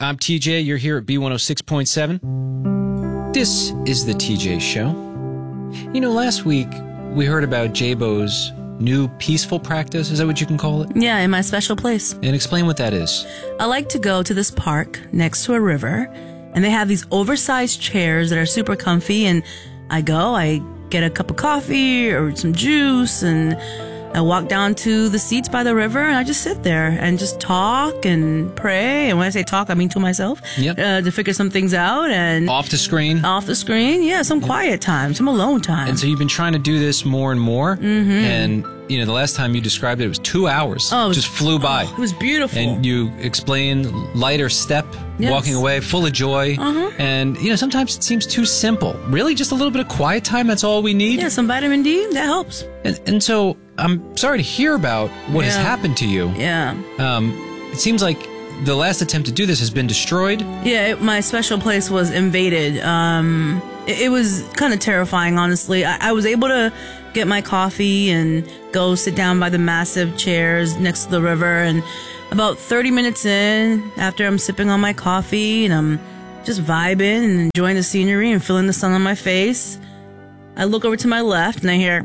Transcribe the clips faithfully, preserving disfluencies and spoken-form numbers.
I'm T J. You're here at B one oh six point seven. This is the T J Show. You know, last week we heard about J-Bo's new peaceful practice. Is that what you can call it? Yeah, in my special place. And explain what that is. I like to go to this park next to a river, and they have these oversized chairs that are super comfy, and I go, I get a cup of coffee or some juice, and I walk down to the seats by the river, and I just sit there and just talk and pray. And when I say talk, I mean to myself. Yep. Uh, to figure some things out. And Off the screen. Off the screen. Yeah, some quiet time, some alone time. And so you've been trying to do this more and more. Mm-hmm. And, you know, the last time you described it, it was two hours. Oh, it was, just flew by. Oh, it was beautiful. And you explained lighter step, yes. walking away, full of joy. Uh-huh. And, you know, sometimes it seems too simple. Really, just a little bit of quiet time, that's all we need? Yeah, some vitamin D, that helps. And, and so I'm sorry to hear about what yeah. has happened to you. Yeah. Um, it seems like the last attempt to do this has been destroyed. Yeah, it, my special place was invaded. Um, it, it was kind of terrifying, honestly. I, I was able to get my coffee and go sit down by the massive chairs next to the river. And about thirty minutes in, after I'm sipping on my coffee and I'm just vibing and enjoying the scenery and feeling the sun on my face, I look over to my left and I hear,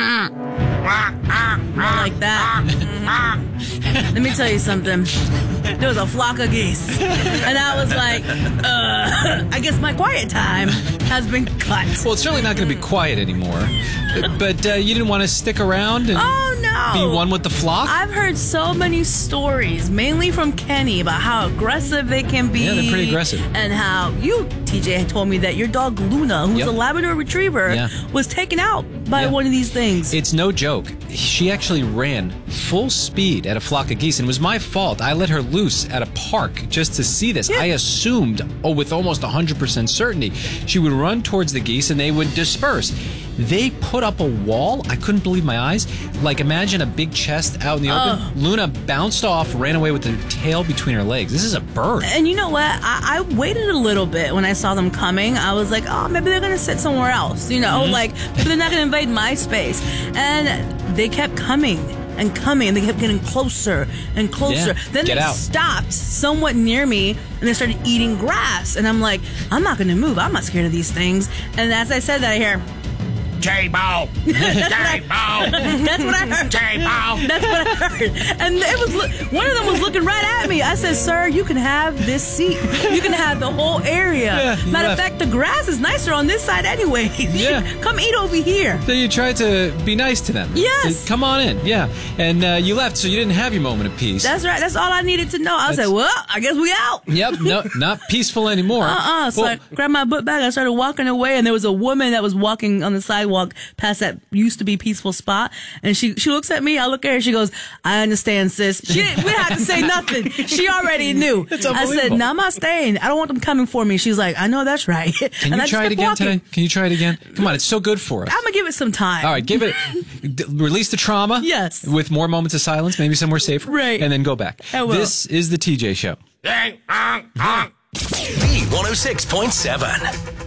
like that. Let me tell you something. There was a flock of geese. And I was like, uh, I guess my quiet time has been cut. Well, it's certainly not going to be quiet anymore. But uh, you didn't want to stick around and oh, no. be one with the flock? I've heard so many stories, mainly from Kenny, about how aggressive they can be. Yeah, they're pretty aggressive. And how you, T J, told me that your dog Luna, who's yep. a Labrador Retriever, yeah. was taken out by yeah. one of these things. It's no joke. She actually ran full speed at a flock of geese, and it was my fault. I let her loose at a park just to see this. Yeah. I assumed, oh, with almost one hundred percent certainty, she would run towards the geese and they would disperse. They put up a wall. I couldn't believe my eyes. Like, imagine a big chest out in the open. Oh. Luna bounced off, ran away with the tail between her legs. This is a bird. And you know what? I, I waited a little bit when I saw them coming. I was like, oh, maybe they're going to sit somewhere else. You know, mm-hmm. like, maybe they're not going to invade my space. And they kept coming and coming. They kept getting closer and closer. Yeah, then get they out. stopped somewhat near me, and they started eating grass. And I'm like, I'm not going to move. I'm not scared of these things. And as I said that, I hear, J-Bo! J-Bo! That's what I heard. J-Bo! That's what I heard. And it was lo- one of them was looking right at me. I said, sir, you can have this seat. You can have the whole area. Yeah, Matter left. of fact, the grass is nicer on this side anyway. Yeah. Come eat over here. So you tried to be nice to them. Yes. Say, come on in. Yeah. And uh, you left, so you didn't have your moment of peace. That's right. That's all I needed to know. I was That's- like, well, I guess we out. Yep. No, not peaceful anymore. Uh-uh. So Well, I grabbed my book bag. I started walking away, and there was a woman that was walking on the sidewalk past that used to be peaceful spot. And she she looks at me. I look at her. She goes, I understand, sis. She didn't, we didn't have to say nothing. She already knew. It's I said, unbelievable. no, I'm not staying. I don't want them coming for me. She's like, I know that's right. Can and you I try it just kept again walking. today? Can you try it again? Come on, it's so good for us. I'm going to give it some time. All right, give it, d- release the trauma. Yes. With more moments of silence, maybe somewhere safer. Right. And then go back. I will. This is the T J Show. Ding, dong, dong. B one oh six point seven.